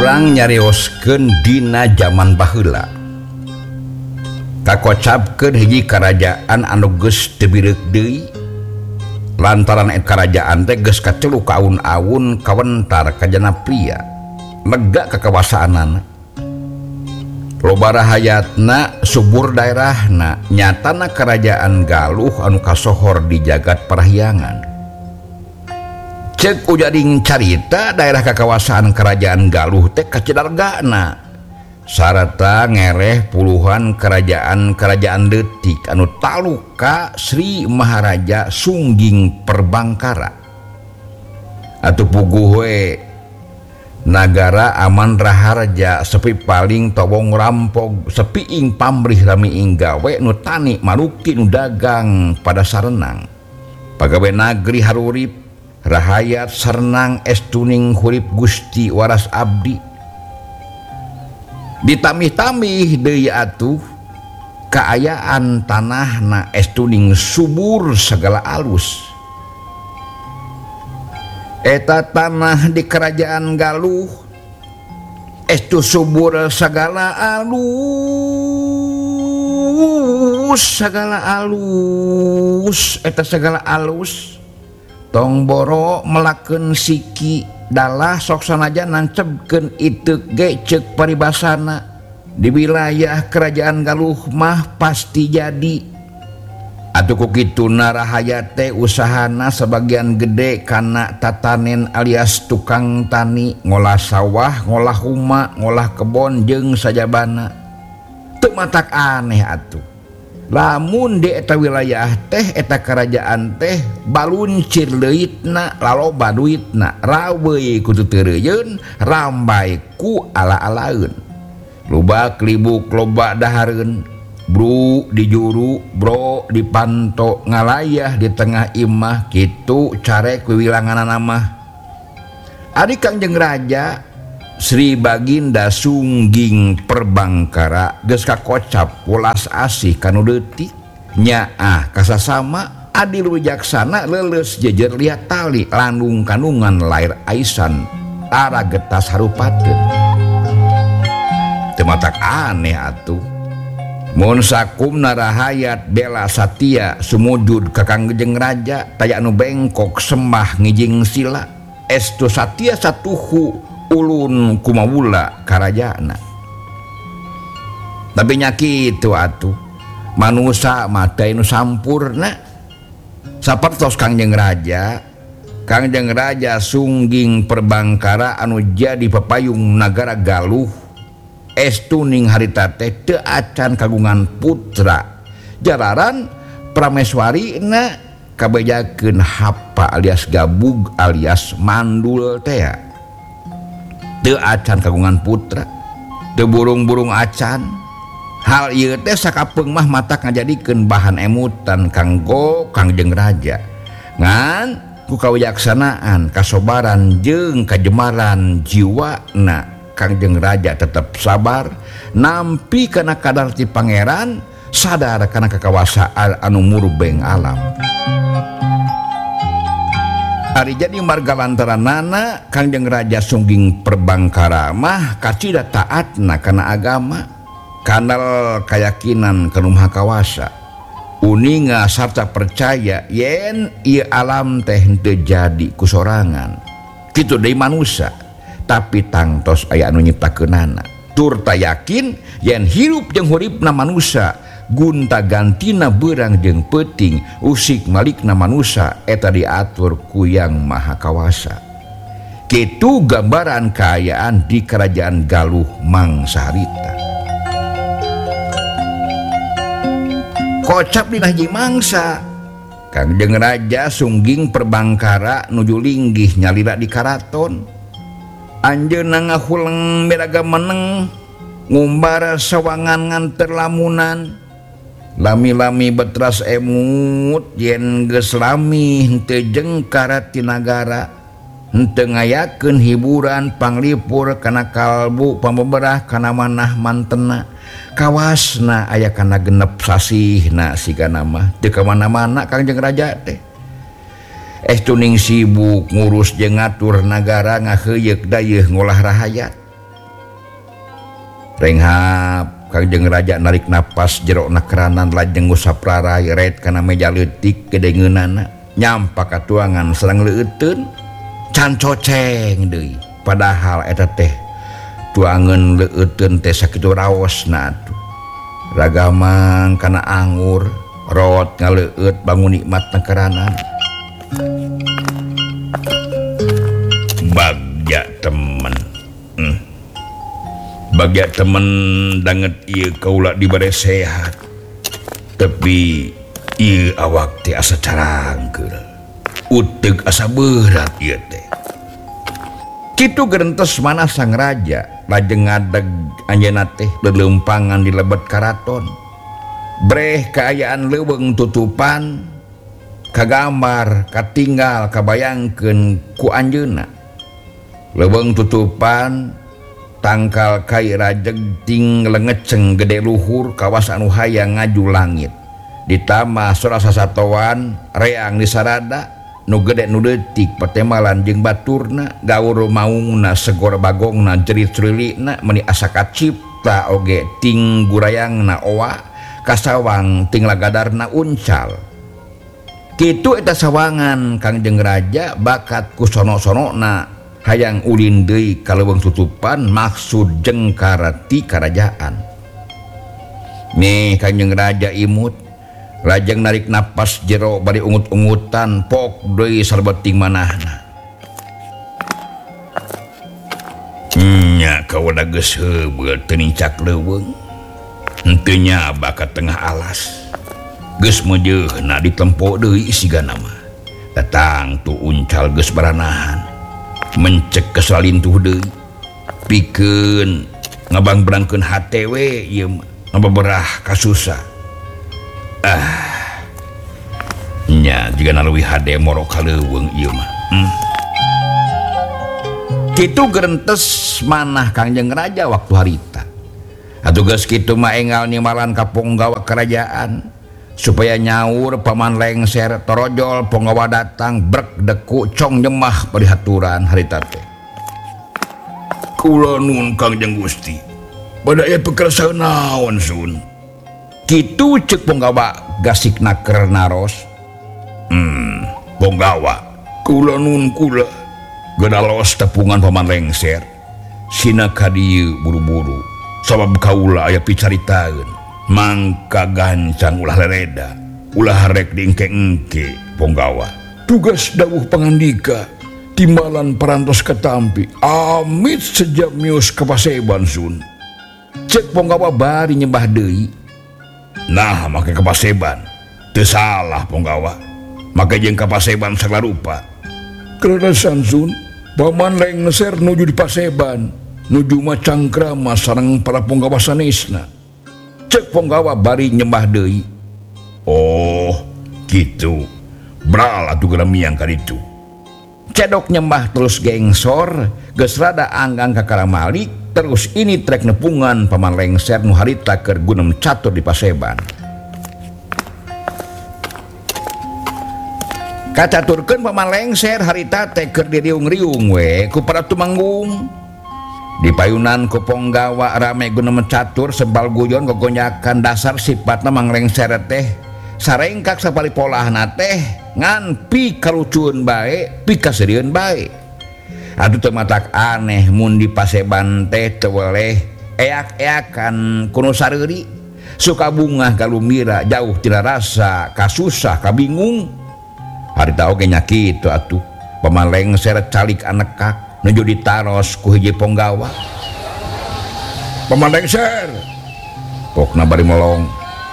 urang nyarioskeun dina zaman baheula kakocapkeun hiji karajaan anu geus teu bireuk deui lantaran kerajaan teh geus kacelu kaun-aun kawentar kajana pria lega kekawasaanana loba rahayatna subur daerahna nyatana kerajaan Galuh anu kasohor di jagat parahyangan. Cek ujading carita daerah kakawasaan kerajaan Galuh teh kacidargana sarata ngereh puluhan kerajaan leutik anu taluka Sri Maharaja Sungging Perbangkara atuh puguh we nagara aman raharja sepi paling tobong rampog sepi ing pamrih rami ing gawe nu tani maruki nu dagang pada sarenang pagawe nagri harurip rahayat sarenang estuning hurip Gusti waras abdi ditamih-tamih deui atuh kaayaan tanahna estuning subur segala alus. Eta tanah di kerajaan Galuh estu subur segala alus eta segala alus tong boro melakeun siki dalah sok sanajan nancebkeun iteuk ge ceuk paribasana di wilayah kerajaan Galuh mah pasti jadi. Atuh ku kituna rahayat teh usahana sebagian gede kana tatanen alias tukang tani ngolah sawah, ngolah huma, ngolah kebon jeung sajabana. Teu matak aneh atuh. Lamun di eta wilayah teh eta kerajaan teh baluncir leuitna laloba duitna raweuy kudu teureyeun rambai ku ala-alaeun. Loba klibuk loba dahareun. Bro di juru, bro di panto ngalayah di tengah imah kitu carek wiwilangan mah. Ari Kangjeng Raja Sri Baginda Sungging Perbangkara geus kakocap welas asih kanu leutik nyaah kasasama adil wijaksana leuleus jejer liat tali landung kanungan lair aisan ara getas harupateun. Teu matak aneh atuh. Mun sakumna rahayat bela satia sumujud ka Kangjeng Raja taya anu bengkok sembah ngijing sila estu satia satuhu ulun kumawula karajaana. Tapi nya kitu atuh manusa mah teu nu sampurna sapertos Kangjeng Raja Sungging Perbangkara anu jadi pepayung nagara Galuh estuning harita teh teu acan kagungan putra jalaran prameswarina kabejakeun hapa alias gabug alias mandul teh teu acan kagungan putra teu burung-burung acan hal ieu teh sakapeung mah matak ngajadikeun bahan emutan kanggo Kangjeng Raja ngan ku kawijaksanaan kasobaran jeung kajemaran jiwana Kangjeng Raja tetap sabar nampi kana kadar ti pangeran sadar kana kakawasaan anu murbeng alam. Ari jadi marga lantaranana Kangjeng Raja Sungging Perbangkara mah kacida taatna kana agama kanal keyakinan kanu maha kawasa uninga sarta percaya yen ieu alam teh teu jadi kusorangan kitu deui manusia tapi tangtos aya anu nyiptakeunana tur ta yakin yen hirup jeung huripna manusia gunta gantina beurang jeung peuting usik malikna manusia eta diatur ku Yang Maha Kawasa. Kitu gambaran kaayaan di kerajaan Galuh mangsa harita. Kocap dina hiji mangsa Kangjeng Raja Sungging Perbangkara nuju linggih nyalira di karaton. Anjeunna ngahuleng miraga meneng ngumbar sawangan nganter lamunan lami-lami betras emut yen geus lami henteu jengkara ti nagara henteu ngayakeun hiburan panglipur kana kalbu pambeberah kana manah mantena kawasna aya kana genep sasihna sigana mah teu ka mana-mana Kangjeng Raja teh estuning sibuk ngurus jeung ngatur nagara ngaheuyeuk dayeuh ngolah rahayat renghap Kangjeng Raja narik napas jero nakranan lajeng ngusap rarai ret kana meja leutik gedengeunana nyampak ka tuangan sareng leuteun can coceng deui padahal eta teh tuangan leuteun teh sakitu raosna atuh ragamang kana anggur rot ngaleueut bangun nikmat nakranan bagja temen bagja temen danget ieu kaula dibade sehat tapi ieu awak teh asa carangkeul uteug asa berat ieu teh kitu gerentes mana sang raja lajeng ngadeg anjeunna teh lelempangan di lebet karaton breh kaayaan leuweung tutupan kagambar katinggal kabayangkeun ku anjeunna leuweung tutupan tangkal kai rajeg ting lengeceng gede luhur kawas anu hayang ngaju langit ditambah sorasa satoan reang di sarada nu gede nu leutik patemalan jeung baturna gaur maungna segor bagongna jerit-cerilina meuni asa kacipta oge ting gurayangna owa kasawang ting lagadarna uncal kitu eta sawangan Kangjeng Raja bakat ku sono-sonona hayang ulin deui ka leuweung tutupan maksud jengkarati karajaan nih Kangjeng Raja imut lajeng narik napas jero bari ungut-ungutan pok deui salebeuting manahna nya kaula geus heubeul teu nincak leuweung henteu nya bakat tengah alas geus meujeunna ditempo deui sigana mah datang tu uncal geus baranahan mencek kesalintuh deui pikeun ngabang-berangkeun hate we ieu mah ngababerah kasusah nya jika naleuwih hade moro ka leuweung ieu mah kitu gerentes manah Kangjeng Raja waktu harita atuh geus kitu mah enggal nimalan ka punggawa kerajaan supaya nyaur paman lengser torojol punggawa datang brek deku cong nyemah perihaturan harita teh kula nuhun Kangjeng Gusti pada aya pekersa naon sun kitu ceuk punggawa gasikna keur naros punggawa kula nuhun kula gedalos tepungan paman lengser sina ka dieu buru-buru sabab kaula aya picaritaeun mangka gancang ulah lereda ulah rek diengke-engke punggawa tugas dawuh pangandika timbalan parantos katampi amit sejak mios ka Paseban sun cek punggawa bari nyembah deui nah make ka Paseban teu salah punggawa make jeung ka Paseban sagala rupa keladasan sun paman lengser nuju di Paseban nuju macangkrama sareng para punggawa sanesna cek punggawa bari nyembah deui oh gitu bral atuh geura miang ka ditu cedok nyembah terus gengsor geus rada anggang ka karamalik terus ini trek nepungan paman lengser nu harita keur gunem catur di Paseban kacaturkeun paman lengser harita teh keur diriung-riung we ku para tumanggung di payunan ku punggawa rame gunem catur sebal guyon gogonyakan dasar sifatna mang lengser teh sarengkak sapali polahna teh ngan pi kalucueun bae pi kaseureun bae atuh teu matak aneh mun di Paseban teh teu weleh eak-eakan kuno sareuri suka bungah galumira jauh tina rasa kasusah kabingung harita oge nya kitu atuh paman lengser calik anekak nuju ditaros ku hiji punggawa paman lengser pokna bari molong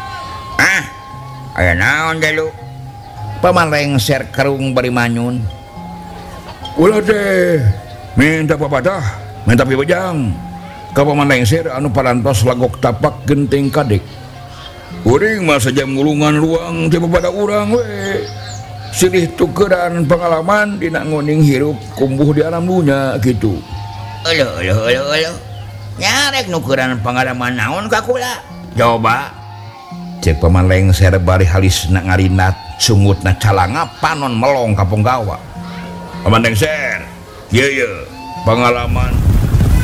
aya naon deui lu paman lengser kerung bari manyun ulah deh minta papadah minta pibejang ka paman lengser anu parantos lagok tapak genting kadek uring mah saja ngulungan ruang ti pada urang we silih tukeran pengalaman dina nguning hirup kumbuh di alam dunya gitu elo nyarek nukeran pengalaman naon ka kula coba cek paman lengser bari halisna ngarinat sungutna calanga panon melong ka punggawa paman lengser ieu pengalaman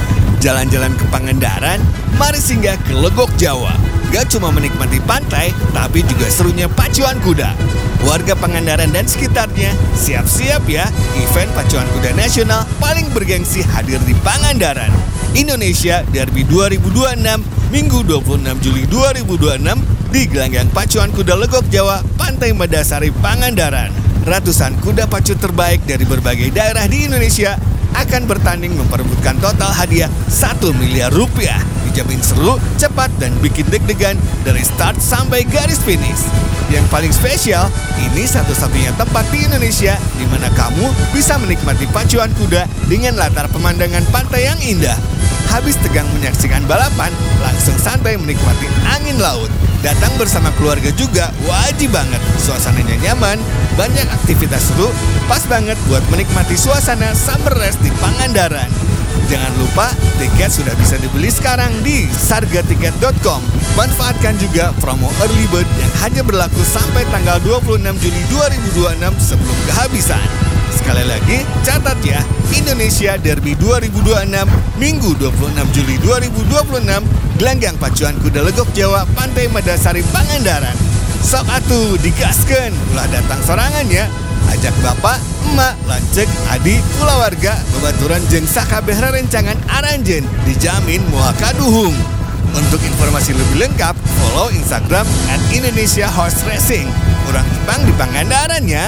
Jalan-jalan ke Pangandaran, mari singgah ke Legok Jawa. Gak cuma menikmati pantai, tapi juga serunya pacuan kuda. Warga Pangandaran dan sekitarnya, siap-siap ya, event pacuan kuda nasional paling bergengsi hadir di Pangandaran. Indonesia Derby 2026, Minggu 26 Juli 2026 di Gelanggang Pacuan Kuda Legok Jawa, Pantai Madasari, Pangandaran. Ratusan kuda pacu terbaik dari berbagai daerah di Indonesia akan bertanding memperebutkan total hadiah 1 miliar rupiah. Dijamin seru, cepat, dan bikin deg-degan dari start sampai garis finish. Yang paling spesial, ini satu-satunya tempat di Indonesia di mana kamu bisa menikmati pacuan kuda dengan latar pemandangan pantai yang indah. Habis tegang menyaksikan balapan, langsung santai menikmati angin laut. Datang bersama keluarga juga wajib banget. Suasananya nyaman, banyak aktivitas seru, pas banget buat menikmati suasana summer rest di Pangandaran. Jangan lupa, tiket sudah bisa dibeli sekarang di sargatiket.com. Manfaatkan juga promo early bird yang hanya berlaku sampai tanggal 26 Juli 2026 sebelum kehabisan. Sekali lagi, catat ya, Indonesia Derby 2026, Minggu 26 Juli 2026, Gelanggang Pacuan Kuda Legok Jawa, Pantai Madasari, Pangandaran. Sok atuh digaskeun, ulah datang sorangannya. Ajak bapak, emak, lancek, adik, kulawarga, babaturan jeung sakabeh rerencangan aranjeun, dijamin moal kaduhung. Untuk informasi lebih lengkap, follow Instagram @IndonesiaHorseRacing. Urang Jepang di Pangandaran ya.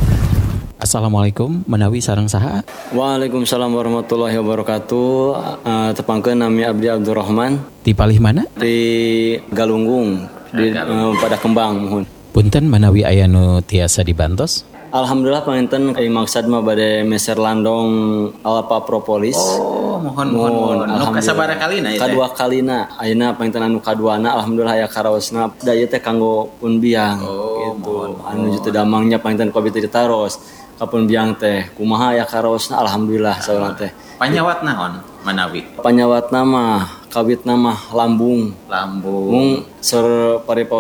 Assalamualaikum, menawi sareng saha. Waalaikumsalam warahmatullahi wabarakatuh. Tepangkeun nami Abdi Abdurrahman Di palih mana? di Galunggung di pada Kembang mohon. Punten menawi aya nu tiasa dibantos. Alhamdulillah panginten maksad mah bade meser landong Alpa Propolis. Oh, mohon. Nu kasabaraha kalina ieu? Kadua kalina. Ayeuna panginten anu kaduana alhamdulillah aya karaosna. Da ieu teh kanggo pun biang gitu. Anu teu damangnya panginten kobi teu ditaros. Kapun biang teh kumaha aya karaosna alhamdulillah saurang teh. Panyawat naon manawi? Panyawatna mah kawitna mah lambung. Lambung. Mung seur paripo